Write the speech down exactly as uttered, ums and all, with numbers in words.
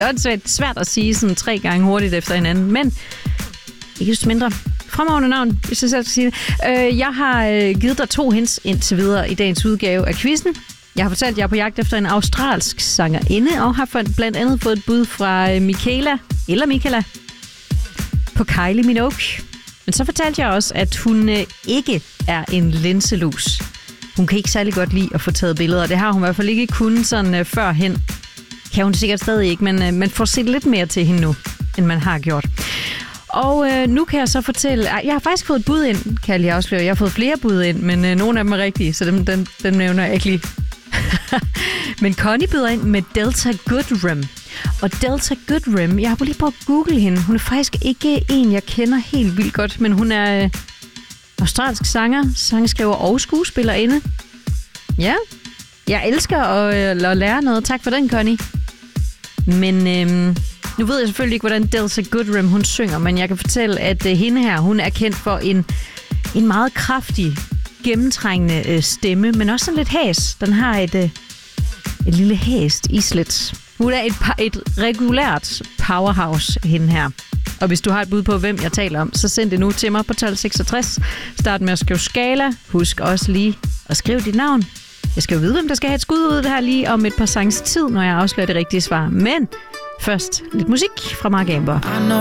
er svært at sige sådan tre gange hurtigt efter hinanden, men ikke just mindre. Fremragende navn, hvis jeg selv skal sige det. Øh, jeg har øh, givet dig to hints indtil videre i dagens udgave af quizzen. Jeg har fortalt, at jeg er på jagt efter en australsk sangerinde, og har blandt andet fået et bud fra øh, Michaela, eller Michaela, på Kylie Minogue. Men så fortalte jeg også, at hun øh, ikke er en linselus. Hun kan ikke særlig godt lide at få taget billeder. Det har hun i hvert fald ikke kunnet sådan øh, førhen. Kan hun sikkert stadig ikke, men øh, man får set lidt mere til hende nu, end man har gjort. Og øh, nu kan jeg så fortælle... Jeg har faktisk fået et bud ind, kan jeg afsløre. Jeg har fået flere bud ind, men øh, nogle af dem er rigtige, så dem, dem, dem nævner jeg ikke lige. Men Connie byder ind med Delta Goodrem. Og Delta Goodrem, jeg har lige prøvet at google hende. Hun er faktisk ikke en, jeg kender helt vildt godt, men hun er øh, australsk sanger, sangskriver og skuespillerinde. Ja, jeg elsker at, øh, at lære noget. Tak for den, Connie. Men øh, nu ved jeg selvfølgelig ikke, hvordan Delta Goodrem hun synger, men jeg kan fortælle, at øh, hende her, hun er kendt for en, en meget kraftig, gennemtrængende øh, stemme, men også sådan lidt hæs. Den har et, øh, et lille hæst islet. Hun er et, et regulært powerhouse, hende her. Og hvis du har et bud på, hvem jeg taler om, så send det nu til mig på tolv seksogtres. Start med at skrive skala. Husk også lige at skrive dit navn. Jeg skal jo vide, hvem der skal have et skud ud af det her lige om et par sangs tid, når jeg afslører det rigtige svar. Men først lidt musik fra Mark Amber.